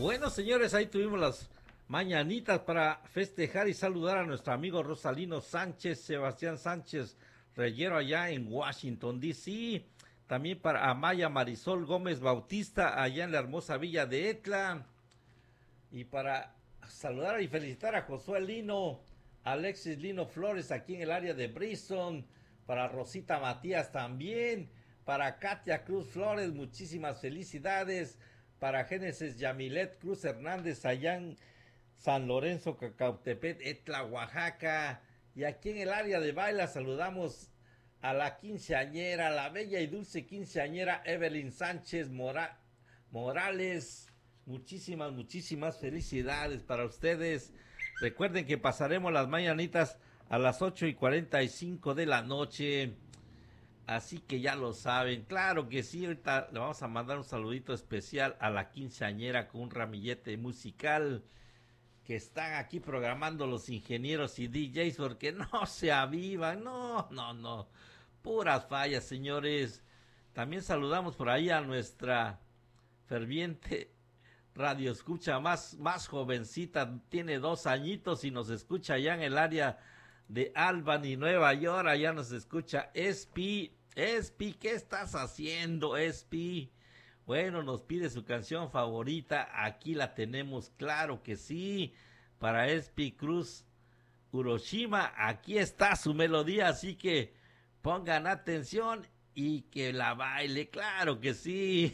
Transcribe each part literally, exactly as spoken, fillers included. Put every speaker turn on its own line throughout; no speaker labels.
Bueno, señores, ahí tuvimos las mañanitas para festejar y saludar a nuestro amigo Rosalino Sánchez, Sebastián Sánchez Reyero allá en Washington, D C. También para Amaya Marisol Gómez Bautista allá en la hermosa villa de Etla. Y para saludar y felicitar a Josué Lino, Alexis Lino Flores aquí en el área de Bristol. Para Rosita Matías también. Para Katia Cruz Flores, muchísimas felicidades. Para Génesis Yamilet Cruz Hernández allá en San Lorenzo, Cacautepet, Etla, Oaxaca. Y aquí en el área de Baila saludamos a la quinceañera, la bella y dulce quinceañera Evelyn Sánchez Mora Morales. Muchísimas, muchísimas felicidades para ustedes. Recuerden que pasaremos las mañanitas a las ocho y cuarenta y cinco de la noche. Así que ya lo saben, claro que sí, ahorita le vamos a mandar un saludito especial a la quinceañera con un ramillete musical que están aquí programando los ingenieros y D Js porque no se avivan, no, no, no, puras fallas, señores. También saludamos por ahí a nuestra ferviente radio escucha más, más jovencita, tiene dos añitos y nos escucha allá en el área de Albany, Nueva York, allá nos escucha Espi. Espi, ¿qué estás haciendo, Espi? Bueno, nos pide su canción favorita, aquí la tenemos, claro que sí, para Espi Cruz Hiroshima, aquí está su melodía, así que pongan atención y que la baile, claro que sí.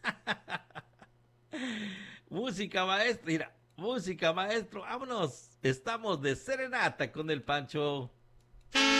Música maestra, mira, música maestro, vámonos, estamos de serenata con el Pancho.